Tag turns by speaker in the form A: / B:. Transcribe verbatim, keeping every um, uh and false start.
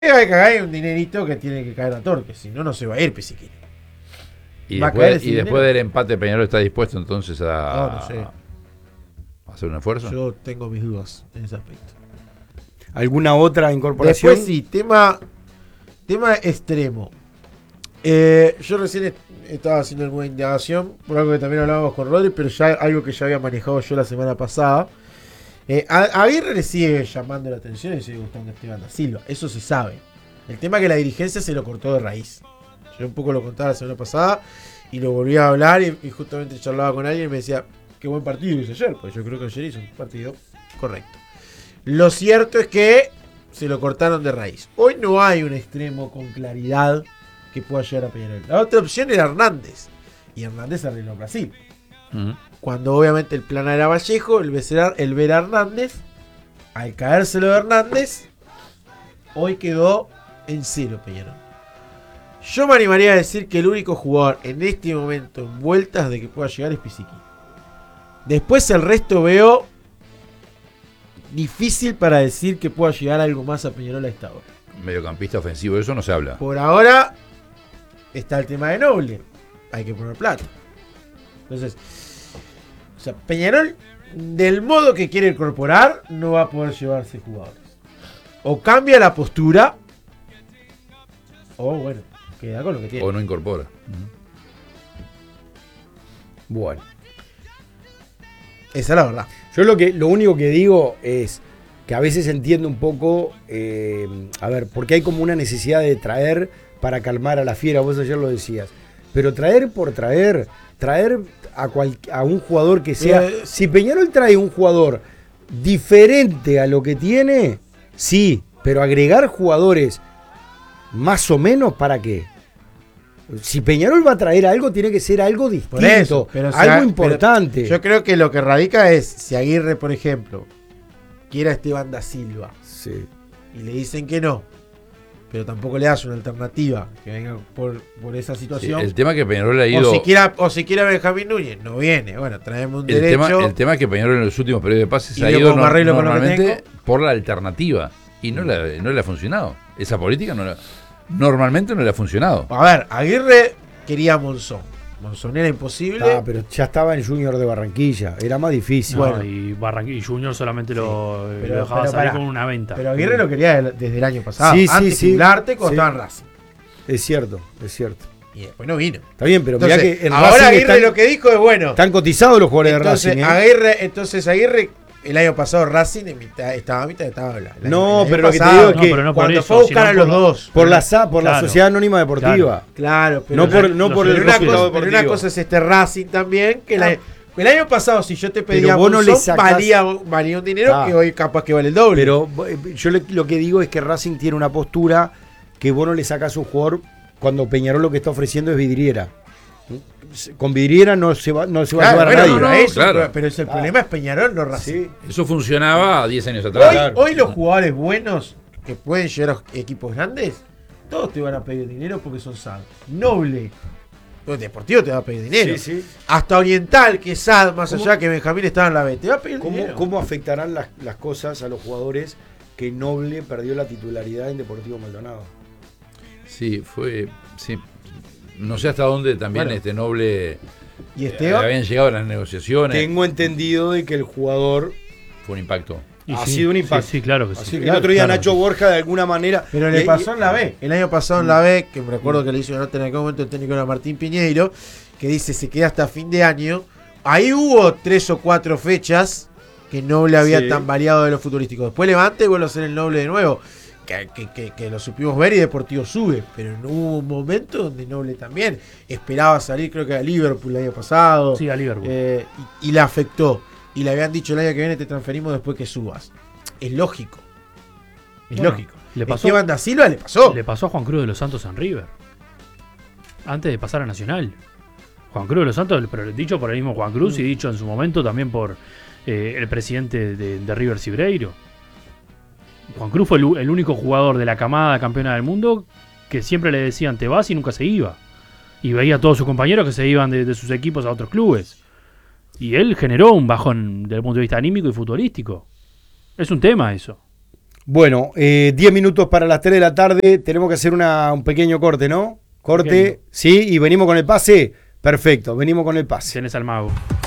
A: Hay que caer un dinerito que tiene que caer a Torque, si no, no se va a ir Pisiquini.
B: Y después, y después del empate, Peñarol está dispuesto entonces a,
A: no, no sé.
B: a hacer un esfuerzo.
A: Yo tengo mis dudas en ese aspecto.
C: ¿Alguna otra incorporación?
A: Después sí, tema, tema extremo. Eh, yo recién est- estaba haciendo alguna indagación, por algo que también hablábamos con Rodri, pero ya algo que ya había manejado yo la semana pasada. Eh, a, a Aguirre le sigue llamando la atención y le sigue gustando Esteban da Silva, eso se sabe. El tema es que la dirigencia se lo cortó de raíz. Yo un poco lo contaba la semana pasada y lo volví a hablar y, y justamente charlaba con alguien y me decía, qué buen partido hizo ayer, pues yo creo que ayer hizo un partido correcto. Lo cierto es que se lo cortaron de raíz. Hoy no hay un extremo con claridad que pueda llegar a Peñarol. La otra opción era Hernández. Y Hernández arregló Brasil. Uh-huh. Cuando obviamente el plan era Vallejo, el ver, el ver a Hernández, al caérselo de Hernández, hoy quedó en cero Peñarol. Yo me animaría a decir que el único jugador en este momento en vueltas de que pueda llegar es Pisiquini. Después el resto veo difícil para decir que pueda llegar algo más a Peñarol a esta hora.
B: Mediocampista ofensivo, de eso no se habla.
A: Por ahora está el tema de Noble. Hay que poner plata. Entonces, o sea, Peñarol, del modo que quiere incorporar, no va a poder llevarse jugadores. O cambia la postura, o bueno, queda con lo que tiene.
B: O no incorpora. Uh-huh.
C: Bueno.
A: Esa es la verdad.
C: Yo lo que lo único que digo es que a veces entiendo un poco, eh, a ver, porque hay como una necesidad de traer para calmar a la fiera, vos ayer lo decías, pero traer por traer, traer a, cual, a un jugador que sea, eh, si Peñarol trae un jugador diferente a lo que tiene, sí, pero agregar jugadores más o menos, ¿para qué? Si Peñarol va a traer algo, tiene que ser algo distinto, eso, pero algo sea, importante.
A: Yo creo que lo que radica es, si Aguirre, por ejemplo, quiere a Esteban da Silva,
C: sí,
A: y le dicen que no, pero tampoco le das una alternativa que venga por, por esa situación.
B: Sí, el tema que Peñarol ha ido...
A: O siquiera, o siquiera Benjamín Núñez, no viene. Bueno, traemos un
B: el
A: derecho.
B: Tema, el tema es que Peñarol en los últimos periodos de pases ha ido no, normalmente por la alternativa, y no le, no le ha funcionado. Esa política no la... Normalmente no le ha funcionado.
A: A ver, Aguirre quería a Monzón. Monzón era imposible.
C: Ah, pero ya estaba en Junior de Barranquilla. Era más difícil.
D: No,
C: bueno.
D: y, Barranquilla, y Junior solamente sí, lo,
A: pero,
D: lo dejaba
A: pero
D: salir
A: para,
D: con una venta.
A: Pero Aguirre lo quería desde el año pasado.
C: Sí,
A: Antes
C: sí, sí.
A: Plarte cuando
C: sí.
A: estaba en Racing.
C: Es cierto, es cierto.
A: Y después no vino.
C: Está bien, pero mirá que
A: en ahora Racing Aguirre están, lo que dijo es bueno.
C: Están cotizados los jugadores
A: entonces,
C: de Racing. ¿eh?
A: Aguirre, entonces Aguirre... El año pasado Racing en mitad, estaba a mitad de tabla.
C: No, pero lo que
A: pasado,
C: te digo es
D: no,
C: que
D: pero no
A: cuando
D: eso,
A: fue a buscar a los
D: por,
A: dos.
C: Por la S A, por
D: claro,
C: la Sociedad Anónima Deportiva.
A: Claro, claro pero
C: no por, no por el
A: una
C: resultado
A: cosa,
C: deportivo.
A: Pero una cosa es este Racing también, que la, el año pasado si yo te pedía
C: vos no le
A: sacás, valía, valía un dinero ah, que hoy capaz que vale el doble.
C: Pero yo le, lo que digo es que Racing tiene una postura que vos no le sacás un jugador cuando Peñarol lo que está ofreciendo es vidriera. Con vidriera no se va, no se va
A: claro,
C: a llevar
A: bueno,
C: a nadie.
A: No, no, eso,
B: claro.
A: pero, pero el problema ah. es Peñarol, no Racing. Sí.
B: Eso funcionaba diez años atrás.
A: Hoy,
B: claro.
A: hoy los jugadores buenos que pueden llegar a equipos grandes, todos te van a pedir dinero porque son S A D. Noble, el Deportivo te va a pedir dinero.
C: Sí, sí.
A: Hasta Oriental, que es S A D, más allá que Benjamín estaba en la B, te va a pedir
C: ¿Cómo,
A: dinero.
C: ¿Cómo afectarán las, las cosas a los jugadores que Noble perdió la titularidad en Deportivo Maldonado?
B: Sí, fue... Sí. No sé hasta dónde también bueno. este Noble...
A: ¿Y Esteban?
B: Eh, habían llegado a las negociaciones.
C: Tengo entendido de que el jugador
B: fue un impacto.
C: Y ha sí, sido un impacto.
D: Sí, sí claro que sí.
C: Así,
D: claro,
C: el otro día
D: claro,
C: Nacho
D: sí.
C: Borja de alguna manera.
A: Pero le pasó en la B. El año pasado en la B, que me recuerdo que le hizo una nota en aquel momento el técnico era Martín Piñeiro, que dice se queda hasta fin de año. Ahí hubo tres o cuatro fechas que Noble había sí. tan variado de lo futurístico. Después levanta y vuelve a ser el Noble de nuevo. Que, que, que, que lo supimos ver y Deportivo sube, pero no hubo un momento donde Noble también esperaba salir, creo que a Liverpool el año pasado.
D: Sí, a Liverpool.
A: Eh, y, y le afectó. Y le habían dicho el año que viene te transferimos después que subas. Es lógico. Es bueno, lógico.
D: Le pasó,
A: Esteban da Silva le pasó.
D: Le pasó a Juan Cruz de los Santos en River. Antes de pasar a Nacional. Juan Cruz de los Santos, pero dicho por el mismo Juan Cruz mm. y dicho en su momento también por eh, el presidente de, de River Cibreiro. Juan Cruz fue el, el único jugador de la camada campeona del mundo que siempre le decían te vas y nunca se iba. Y veía a todos sus compañeros que se iban de, de sus equipos a otros clubes. Y él generó un bajón desde el punto de vista anímico y futbolístico. Es un tema eso.
C: Bueno, diez eh, minutos para las tres de la tarde. Tenemos que hacer una, un pequeño corte, ¿no? Corte, pequeño. Sí, y venimos con el pase. Perfecto, venimos con el pase.
D: Tienes al mago.